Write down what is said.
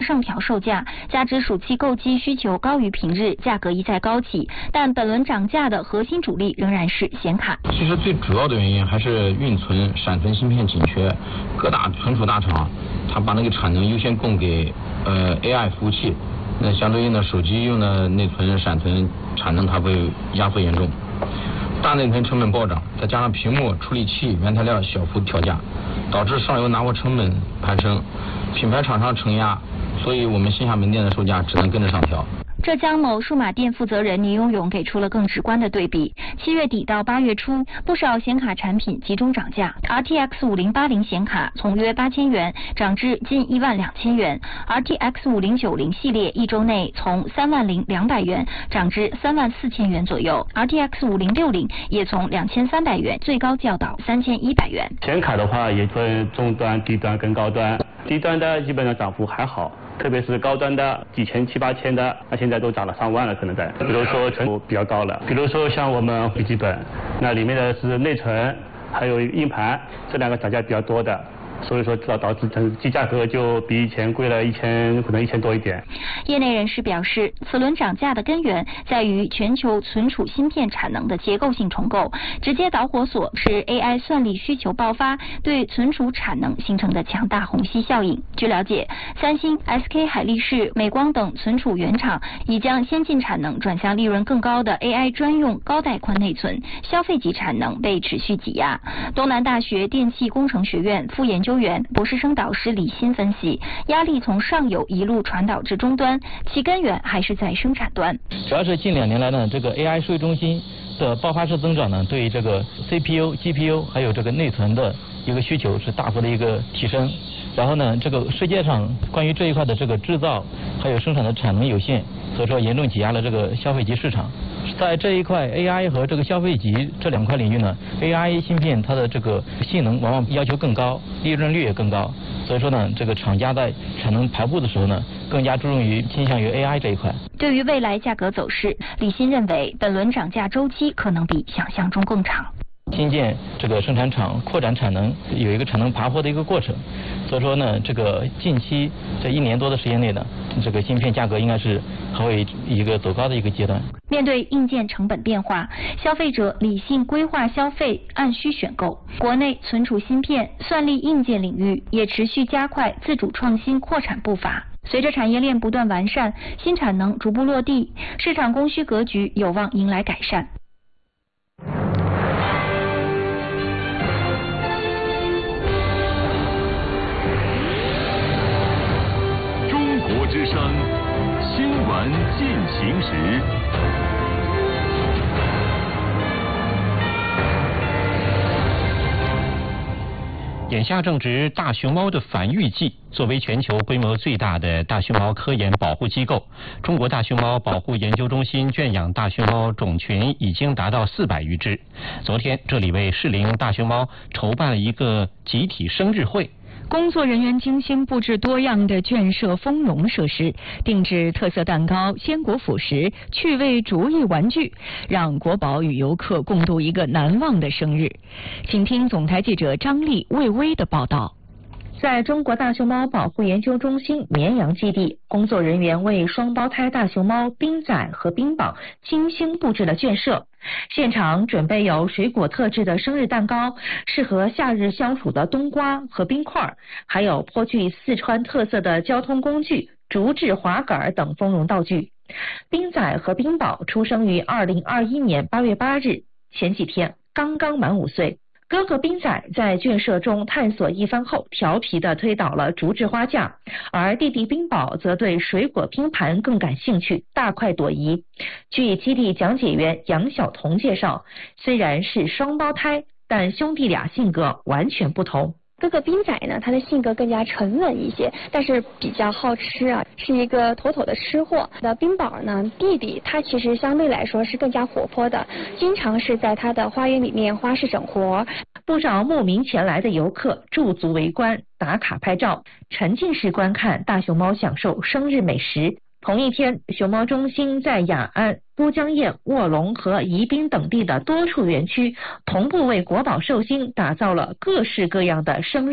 上调售价，加之暑期购机需求高于平日，价格一再高企。但本轮涨价的核心主力仍然是显卡。 其实最主要的原因还是运存、闪存芯片紧缺，各大存储大厂它把那个产能优先供给AI 服务器，那相对应的手机用的内存、闪存产能它会压缩严重。大内存成本暴涨，再加上屏幕、处理器、原材料小幅调价，导致上游拿货成本攀升，品牌厂商承压，所以我们线下门店的售价只能跟着上调。 浙江某数码店负责人倪永勇给出了更直观的对比：7月底到8月初，不少显卡产品集中涨价。RTX 5080显卡从约8000元涨至近12000元 ，RTX 5090系列一周内从30200元涨至34000元左右 ，RTX 5060也从2300元最高降到3100元。 显卡的话也分中端、低端跟高端，低端的基本上涨幅还好。特别是高端的几千、7、8千的，那现在都涨了上万了，可能在。比如说存储比较高了，比如说像我们笔记本，那里面的是内存，还有硬盘，这两个涨价比较多的。所以说导致整机价格就比以前贵了1000，可能1000多一点。 业内人士表示，此轮涨价的根源在于全球存储芯片产能的结构性重构，直接导火索是 AI 算力需求爆发对存储产能形成的强大虹吸效应。据了解，三星、SK 海力士、美光等存储原厂已将先进产能转向利润更高的 AI 专用高带宽内存，消费级产能被持续挤压。东南大学电气工程学院副研究员、博士生导师李欣分析，压力从上游一路传导至终端，其根源还是在生产端。 主要是近2年来呢，这个 AI 数据中心的爆发式增长呢，对这个 CPU、GPU 还有这个内存的一个需求是大幅的一个提升。然后呢，这个世界上关于这一块的这个制造还有生产的产能有限，所以说严重挤压了这个消费级市场。在这一块 AI 和这个消费级这2块领域呢 ，AI 芯片它的这个性能往往要求更高，利润率也更高，所以说呢，这个厂家在产能排布的时候呢，更加注重于倾向于 AI 这一块。 对于未来价格走势，李欣认为本轮涨价周期可能比想象中更长。 新建这个生产厂扩展产能有一个产能爬坡的一个过程，所以说呢，这个近期这1年多的时间内呢，这个芯片价格应该是还会一个走高的一个阶段。 面对硬件成本变化，消费者理性规划消费，按需选购。国内存储芯片、算力硬件领域也持续加快自主创新扩产步伐。随着产业链不断完善，新产能逐步落地，市场供需格局有望迎来改善。 之声新闻进行时。眼下正值大熊猫的繁育季，作为全球规模最大的大熊猫科研保护机构，中国大熊猫保护研究中心圈养大熊猫种群已经达到400余只。昨天，这里为适龄大熊猫筹办了一个集体生日会。 工作人员精心布置多样的圈舍丰容设施，定制特色蛋糕、鲜果辅食、趣味竹艺玩具，让国宝与游客共度一个难忘的生日。请听总台记者张丽、魏巍的报道。 在中国大熊猫保护研究中心绵阳基地，工作人员为双胞胎大熊猫冰仔和冰宝精心布置了圈舍。现场准备有水果特制的生日蛋糕，适合夏日消暑的冬瓜和冰块，还有颇具四川特色的交通工具、竹制滑杆等丰容道具。冰仔和冰宝出生于2021年8月8日，前几天刚刚满5岁。哥哥冰仔在圈舍中探索一番后，调皮地推倒了竹制花架，而弟弟冰宝则对水果拼盘更感兴趣，大快朵颐。据基地讲解员杨晓彤介绍，虽然是双胞胎，但兄弟俩性格完全不同。 哥哥冰仔呢，他的性格更加沉稳一些，但是比较好吃啊，是一个妥妥的吃货。那冰宝呢，弟弟他其实相对来说是更加活泼的，经常是在他的花园里面花式整活。 不少慕名前来的游客驻足围观、打卡拍照，沉浸式观看大熊猫享受生日美食。同一天，熊猫中心在雅安、都江堰、卧龙和宜宾等地的多处园区，同步为国宝寿星打造了各式各样的生日